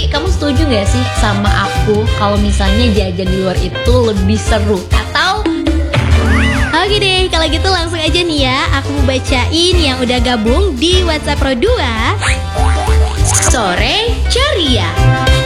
kamu setuju gak sih sama aku kalau misalnya jajan di luar itu lebih seru? Atau oke deh, kalau gitu langsung aja nih ya, aku mau bacain yang udah gabung di WhatsApp Pro 2 Sore Ceria.